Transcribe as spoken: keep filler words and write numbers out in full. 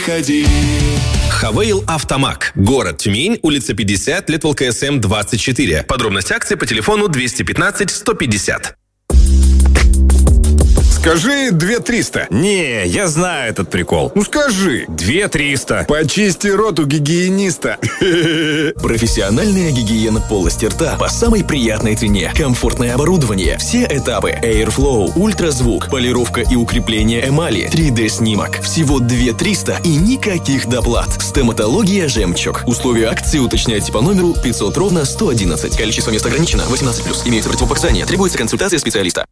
Ходи. Хавейл Автомаг. Город Тюмень, улица пятьдесят, лет ВЛКСМ двадцать четыре. Подробности акции по телефону двести пятнадцать сто пятьдесят. Скажи две триста. Не, я знаю этот прикол. Ну скажи. две триста. Почисти рот у гигиениста. Профессиональная гигиена полости рта по самой приятной цене. Комфортное оборудование. Все этапы. Airflow, ультразвук, полировка и укрепление эмали, три дэ-снимок. Всего две триста и никаких доплат. Стоматология «Жемчуг». Условия акции уточняйте по номеру пятьсот ровно сто одиннадцать. Количество мест ограничено. восемнадцать плюс. Имеются противопоказания. Требуется консультация специалиста.